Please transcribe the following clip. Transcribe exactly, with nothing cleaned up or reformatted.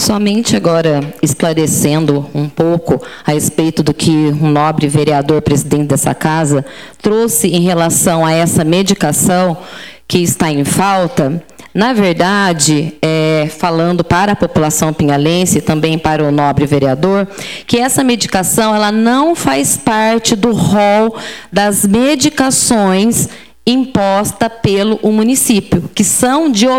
Somente agora esclarecendo um pouco a respeito do que um nobre vereador, presidente dessa casa, trouxe em relação a essa medicação que está em falta. Na verdade, é, falando para a população pinhalense e também para o nobre vereador, que essa medicação ela não faz parte do rol das medicações imposta pelo município, que são de